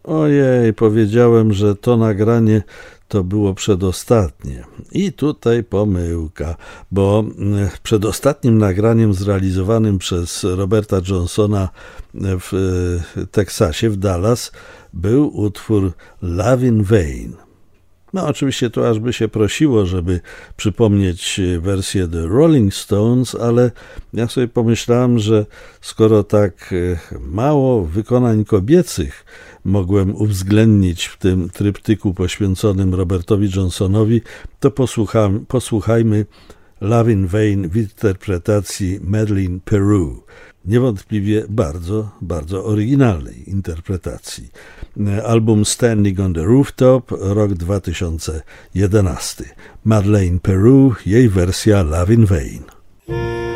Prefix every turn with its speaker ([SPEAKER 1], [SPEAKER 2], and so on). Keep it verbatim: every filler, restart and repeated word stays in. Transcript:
[SPEAKER 1] Ojej, powiedziałem, że to nagranie to było przedostatnie. I tutaj pomyłka, bo przedostatnim nagraniem zrealizowanym przez Roberta Johnsona w Teksasie, w Dallas, był utwór Love in Vain. No oczywiście to aż by się prosiło, żeby przypomnieć wersję The Rolling Stones, ale ja sobie pomyślałem, że skoro tak mało wykonań kobiecych mogłem uwzględnić w tym tryptyku poświęconym Robertowi Johnsonowi, to posłucham, posłuchajmy Love in Vain w interpretacji Madeleine Peru. Niewątpliwie bardzo, bardzo oryginalnej interpretacji. Album Standing on the Rooftop, rok dwa tysiące jedenasty. Madeleine Peru, jej wersja Love in Vain.